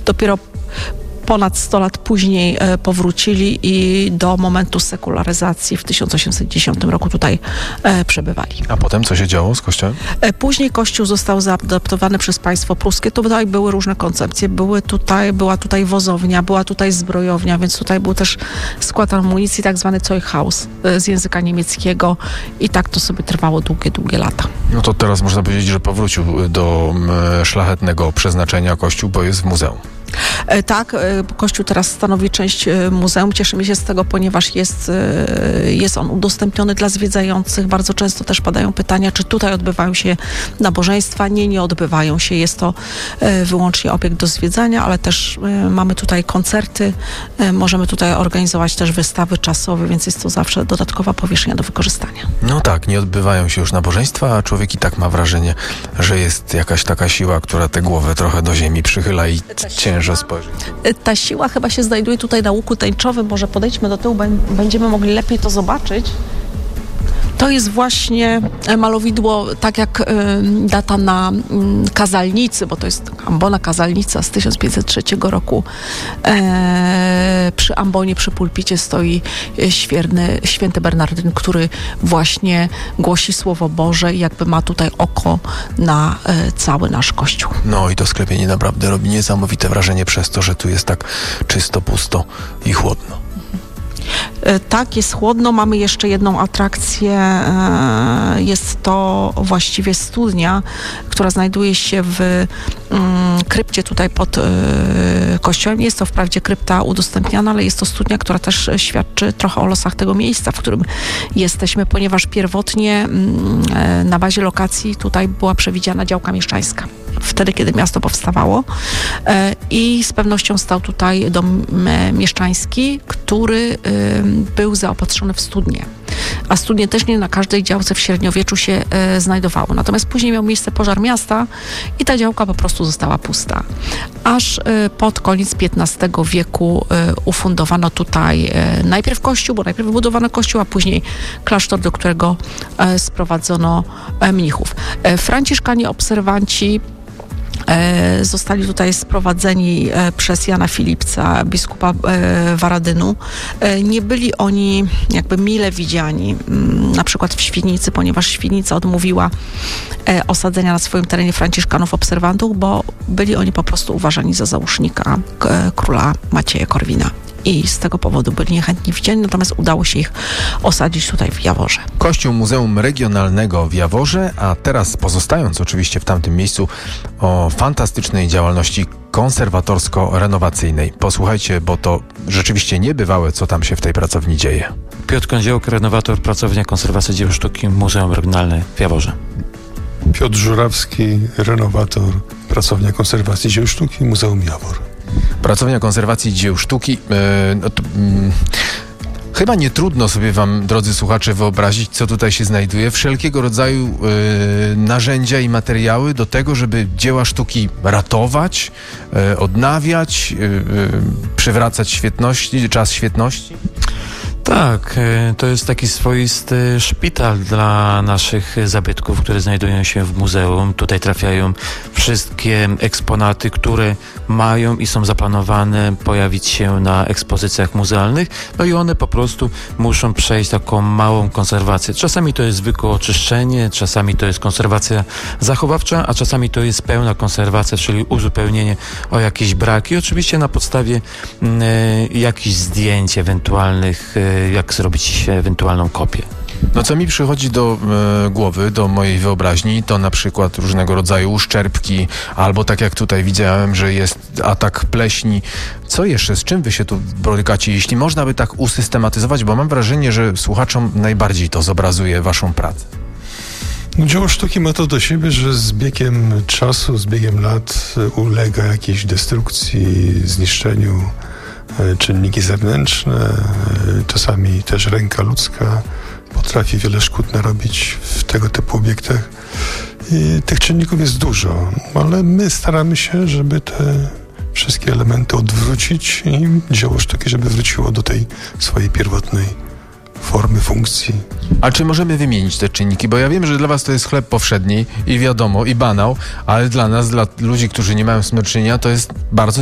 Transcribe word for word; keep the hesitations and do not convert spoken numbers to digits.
Dopiero ponad sto lat później powrócili i do momentu sekularyzacji w tysiąc osiemset dziesiątym roku tutaj przebywali. A potem co się działo z kościołem? Później kościół został zaadoptowany przez państwo pruskie. Tutaj były różne koncepcje. Były tutaj, była tutaj wozownia, była tutaj zbrojownia, więc tutaj był też skład amunicji, tak zwany Zeughaus z języka niemieckiego i tak to sobie trwało długie, długie lata. No to teraz można powiedzieć, że powrócił do szlachetnego przeznaczenia kościół, bo jest w muzeum. Tak, kościół teraz stanowi część muzeum. Cieszymy się z tego, ponieważ jest, jest on udostępniony dla zwiedzających. Bardzo często też padają pytania, czy tutaj odbywają się nabożeństwa. Nie, nie odbywają się. Jest to wyłącznie obiekt do zwiedzania, ale też mamy tutaj koncerty. Możemy tutaj organizować też wystawy czasowe, więc jest to zawsze dodatkowa powierzchnia do wykorzystania. No tak, nie odbywają się już nabożeństwa, a człowiek i tak ma wrażenie, że jest jakaś taka siła, która tę głowę trochę do ziemi przychyla i ciężko spojrzeć. Ta siła chyba się znajduje tutaj na łuku tęczowym. Może podejdźmy do tyłu, będziemy mogli lepiej to zobaczyć. To jest właśnie malowidło, tak jak y, data na y, kazalnicy, bo to jest ambona kazalnica z tysiąc pięćset trzeciego roku. E, przy ambonie, przy pulpicie stoi świerny, święty Bernardyn, który właśnie głosi Słowo Boże i jakby ma tutaj oko na y, cały nasz Kościół. No i to sklepienie naprawdę robi niesamowite wrażenie przez to, że tu jest tak czysto, pusto i chłodno. Tak, jest chłodno. Mamy jeszcze jedną atrakcję. Jest to właściwie studnia, która znajduje się w krypcie tutaj pod kościołem. Jest to wprawdzie krypta udostępniana, ale jest to studnia, która też świadczy trochę o losach tego miejsca, w którym jesteśmy, ponieważ pierwotnie na bazie lokacji tutaj była przewidziana działka mieszczańska. Wtedy, kiedy miasto powstawało i z pewnością stał tutaj dom mieszczański, który był zaopatrzony w studnię. A studnie też nie na każdej działce w średniowieczu się e, znajdowało. Natomiast później miał miejsce pożar miasta i ta działka po prostu została pusta. Aż e, pod koniec piętnastego wieku e, ufundowano tutaj e, najpierw kościół, bo najpierw wybudowano kościół, a później klasztor, do którego e, sprowadzono e, mnichów. E, Franciszkanie obserwanci E, zostali tutaj sprowadzeni e, przez Jana Filipca, biskupa e, Waradynu. E, nie byli oni jakby mile widziani, m, na przykład w Świdnicy, ponieważ Świdnica odmówiła e, osadzenia na swoim terenie franciszkanów obserwantów, bo byli oni po prostu uważani za załóżnika k, króla Macieja Korwina. I z tego powodu byli niechętnie widziani, natomiast udało się ich osadzić tutaj w Jaworze. Kościół Muzeum Regionalnego w Jaworze, a teraz pozostając oczywiście w tamtym miejscu o fantastycznej działalności konserwatorsko-renowacyjnej. Posłuchajcie, bo to rzeczywiście niebywałe, co tam się w tej pracowni dzieje. Piotr Kądziołek, renowator, pracownia konserwacji dzieł sztuki, Muzeum Regionalne w Jaworze. Piotr Żurawski, renowator, pracownia konserwacji dzieł sztuki, Muzeum Jawor. Pracownia konserwacji dzieł sztuki. Yy, no to, yy, chyba nie trudno sobie wam, drodzy słuchacze, wyobrazić, co tutaj się znajduje. Wszelkiego rodzaju yy, narzędzia i materiały do tego, żeby dzieła sztuki ratować, yy, odnawiać, yy, yy, przywracać świetności, czas świetności. Tak, to jest taki swoisty szpital dla naszych zabytków, które znajdują się w muzeum. Tutaj trafiają wszystkie eksponaty, które mają i są zaplanowane pojawić się na ekspozycjach muzealnych, no i one po prostu muszą przejść taką małą konserwację. Czasami to jest zwykłe oczyszczenie, czasami to jest konserwacja zachowawcza, a czasami to jest pełna konserwacja, czyli uzupełnienie o jakieś braki. Oczywiście na podstawie y, jakichś zdjęć ewentualnych, y, jak zrobić ewentualną kopię. No co mi przychodzi do e, głowy, do mojej wyobraźni, to na przykład różnego rodzaju uszczerbki, albo tak jak tutaj widziałem, że jest atak pleśni. Co jeszcze? Z czym wy się tu borykacie, jeśli można by tak usystematyzować, bo mam wrażenie, że słuchaczom najbardziej to zobrazuje waszą pracę. Dzieło sztuki ma to do siebie, że z biegiem czasu, z biegiem lat ulega jakiejś destrukcji, zniszczeniu. Czynniki zewnętrzne, czasami też ręka ludzka potrafi wiele szkód narobić w tego typu obiektach. I tych czynników jest dużo, ale my staramy się, żeby te wszystkie elementy odwrócić i dzieło sztuki, żeby wróciło do tej swojej pierwotnej formy, funkcji. A czy możemy wymienić te czynniki? Bo ja wiem, że dla was to jest chleb powszedni i wiadomo, i banał, ale dla nas, dla ludzi, którzy nie mają z tym do czynienia, to jest bardzo